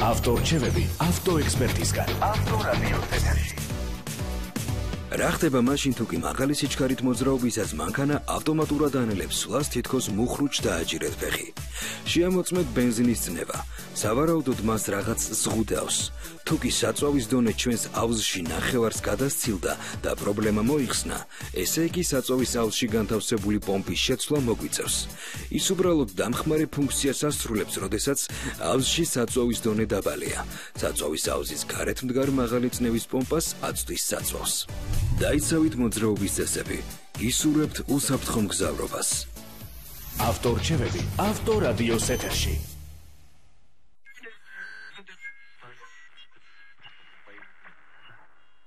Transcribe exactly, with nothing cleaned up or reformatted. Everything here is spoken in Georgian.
ავტორჩევები ავტოექსპერტისგან. ავტორადიოს ეთერში. რა ხდება მაშინ თუ კი მაღალი სიჩქარით მოძრაობისას მანქანა ავტომატურად ანელებს სვლას თითქოს მუხრუჭ დააჭირეთ ფეხი. შეამოწმეთ ბენზინის წნევა. სავარაუდოდ მას რაღაც ზღუდავს. თუ კი საწვავის დონე ჩვენს აუზში ნახევარს გადასცილდა და პრობლემა მოიხსნა, ესე იგი საწვავის აუზში განთავსებული პომპის შეცვლა მოგვიწევს. ის უბრალოდ დამხმარე ფუნქციას ასრულებს, როდესაც აუზში საწვავის დონე დაბალია. საწვავის აუზის გარეთ მდგარ მაღალი წნევის პომპას აწვდის საწვავს. დაიცავით მოძრაობის წესები. ისურვებთ უსაფრთხო მგზავრობას. ავტორჩევები ავტორადიოს ეთერში.